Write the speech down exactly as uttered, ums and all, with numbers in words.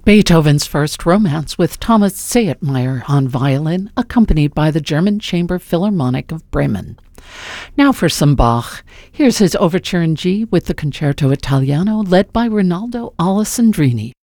Beethoven's First Romance with Thomas Sayetmeyer on violin, accompanied by the German Chamber Philharmonic of Bremen. Now for some Bach. Here's his Overture in G with the Concerto Italiano, led by Rinaldo Alessandrini.